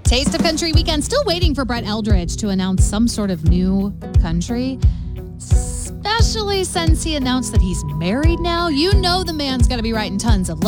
Taste of Country weekend. Still waiting for Brett Eldredge to announce some sort of new country, especially since he announced that he's married now. You know the man's going to be writing tons of